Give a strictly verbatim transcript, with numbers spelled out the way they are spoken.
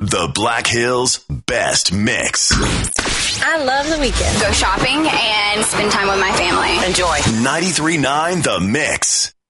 The Black Hills Best Mix. I love the weekend. Go shopping and spend time with my family. Enjoy. ninety-three point nine The Mix.